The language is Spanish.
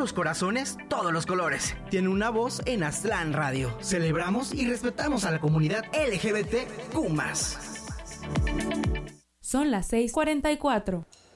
los corazones, todos los colores. Tiene una voz en Aztlán Radio. Celebramos y respetamos a la comunidad LGBTQ+. Son las 6:44.